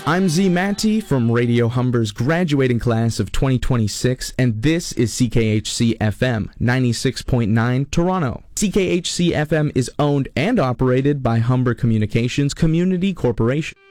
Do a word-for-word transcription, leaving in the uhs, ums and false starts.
I'm Z Matty from Radio Humber's graduating class of twenty twenty-six, and this is C K H C F M ninety-six point nine Toronto. C K H C F M is owned and operated by Humber Communications Community Corporation.